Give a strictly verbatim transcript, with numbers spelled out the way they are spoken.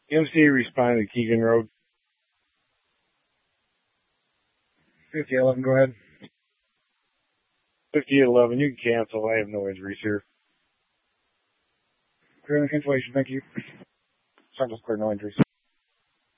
M C responding to Keegan Road. fifty eleven, go ahead. fifty eleven, you can cancel. I have no injuries here. Clear the cancellation, thank you. Central clear, no injuries.